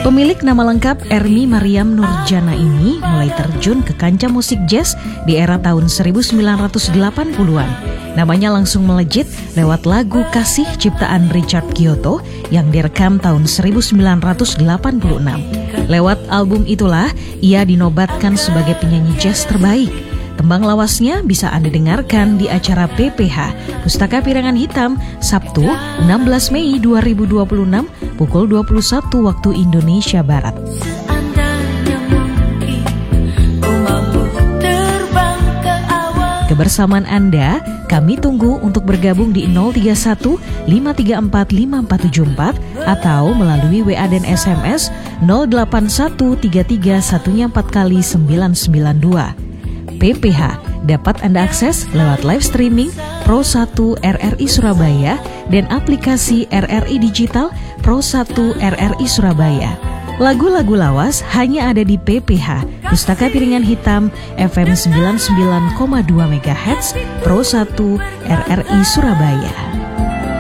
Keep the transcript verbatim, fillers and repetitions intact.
Pemilik nama lengkap Ermi Mariam Nurjana ini mulai terjun ke kancah musik jazz di era tahun seribu sembilan ratus delapan puluhan. Namanya langsung melejit lewat lagu Kasih ciptaan Richard Kyoto yang direkam tahun seribu sembilan ratus delapan puluh enam. Lewat album itulah ia dinobatkan sebagai penyanyi jazz terbaik. Tembang lawasnya bisa Anda dengarkan di acara P P H Pustaka Pirangan Hitam Sabtu enam belas Mei dua ribu dua puluh enam pukul dua puluh satu waktu Indonesia Barat. Kebersamaan Anda kami tunggu untuk bergabung di nol tiga satu lima tiga empat lima empat tujuh empat atau melalui W A dan S M S nol delapan satu tiga tiga satu empat kali sembilan sembilan dua. P P H dapat Anda akses lewat live streaming Pro satu R R I Surabaya dan aplikasi R R I Digital Pro satu R R I Surabaya. Lagu-lagu lawas hanya ada di P P H Pustaka Piringan Hitam F M sembilan puluh sembilan koma dua MHz Pro satu R R I Surabaya.